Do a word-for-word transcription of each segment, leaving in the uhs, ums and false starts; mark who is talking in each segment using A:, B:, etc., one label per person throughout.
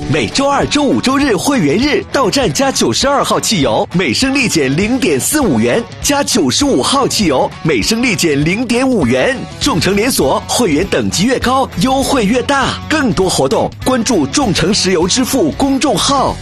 A: 每周二、周五、周日会员日到站加九十二号汽油，每升立减零点四五元；加九十五号汽油，每升立减零点五元。众诚连锁会员等级越高，优惠越大。更多活动，关注众诚石油支付公众号。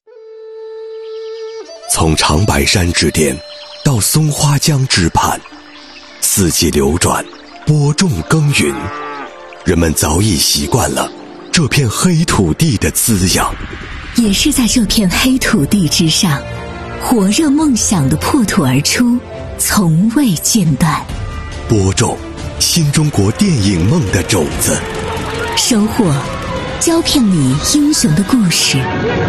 B: 从长白山之巅到松花江之畔，四季流转，播种耕耘，人们早已习惯了这片黑土地的滋养。
C: 也是在这片黑土地之上，火热梦想的破土而出，从未间断。
B: 播种新中国电影梦的种子，
C: 收获胶片里英雄的故事。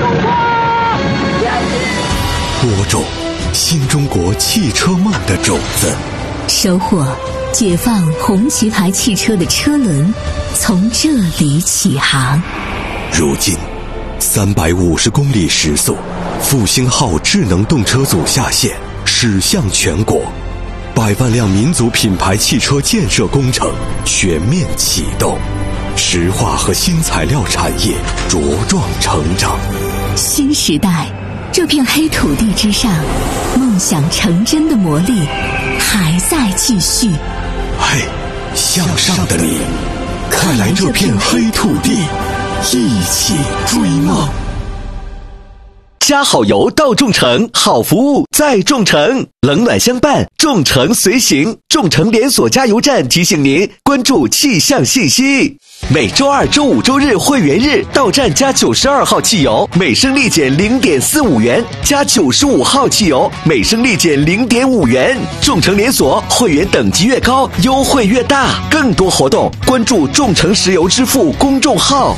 B: 播种新中国汽车梦的种子，
C: 收获解放红旗牌汽车的车轮从这里起航。
B: 如今三百五十公里时速，复兴号智能动车组下线，驶向全国，百万辆民族品牌汽车建设工程全面启动，石化和新材料产业茁壮成长。
C: 新时代，这片黑土地之上，梦想成真的魔力还在继续。
B: 嘿，向上的你，快来这片黑土地，一起追梦。
A: 加好油到众诚，好服务在众诚，冷暖相伴，众诚随行。众诚连锁加油站提醒您关注气象信息。每周二、周五、周日会员日到站加九十二号汽油，每升立减零点四五元；加九十五号汽油，每升立减零点五元。众诚连锁会员等级越高，优惠越大。更多活动，关注众诚石油支付公众号。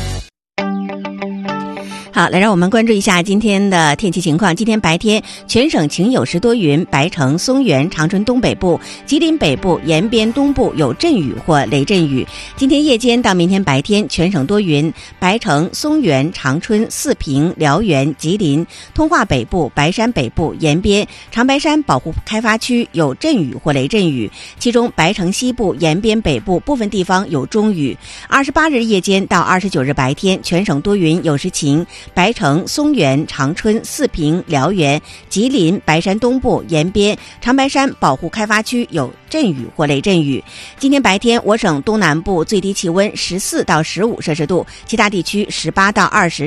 D: 好，来让我们关注一下今天的天气情况。今天白天全省晴有时多云，白城、松原、长春东北部、吉林北部、延边东部有阵雨或雷阵雨。今天夜间到明天白天全省多云，白城、松原、长春、四平、辽源、吉林、通化北部、白山北部、延边、长白山保护开发区有阵雨或雷阵雨，其中白城西部、延边北部部分地方有中雨。二十八日夜间到二十九日白天全省多云有时晴，白城、松原、长春、四平、辽源、吉林、白山东部、延边、长白山保护开发区有阵雨或雷阵雨。今天白天我省东南部最低气温十四到十五摄氏度，其他地区十八到二十。